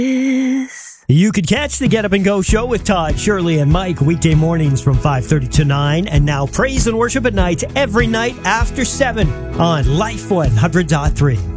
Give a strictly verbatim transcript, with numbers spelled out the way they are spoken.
You could catch the Get Up and Go show with Todd, Shirley, and Mike weekday mornings from five thirty to nine, and now praise and worship at night every night after seven on Life one hundred point three.